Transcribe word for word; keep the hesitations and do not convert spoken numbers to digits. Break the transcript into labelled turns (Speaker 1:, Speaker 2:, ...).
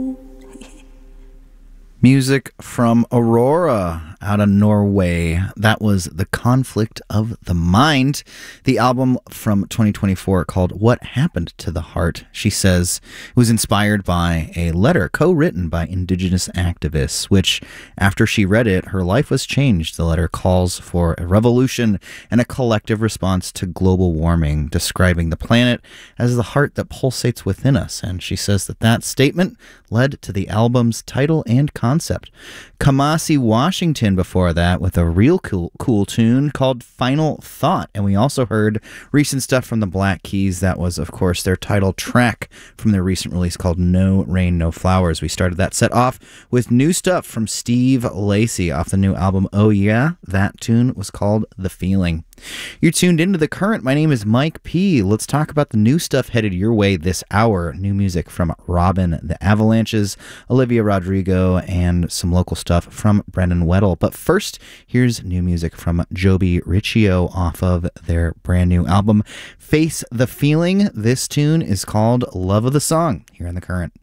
Speaker 1: Music from Aurora out of Norway. That was The Conflict of the Mind, the album from twenty twenty-four called What Happened to the Heart. She says it was inspired by a letter co-written by Indigenous activists, which, after she read it, her life was changed. The letter calls for a revolution and a collective response to global warming, describing the planet as the heart that pulsates within us. And she says that that statement led to the album's title and concept. Kamasi Washington before that with a real cool, cool tune called Final Thought. And we also heard recent stuff from the Black Keys. That was, of course, their title track from their recent release called No Rain, No Flowers. We started that set off with new stuff from Steve Lacy off the new album Oh Yeah. That tune was called The Feeling. You're tuned into The Current. My name is Mike P. Let's talk about the new stuff headed your way this hour. New music from Robin, The Avalanches, Olivia Rodrigo, and some local stuff from Brendan Weddle. But first, here's new music from Joby Riccio off of their brand new album, Face the Feeling. This tune is called Love of the Song here in The Current.